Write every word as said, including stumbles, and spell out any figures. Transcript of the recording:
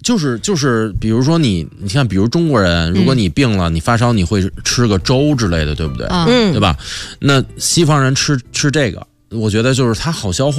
就是就是，比如说你，你看，比如中国人，如果你病了，嗯、你发烧，你会吃个粥之类的，对不对？ 嗯， 对吧？那西方人吃吃这个，我觉得就是它好消化。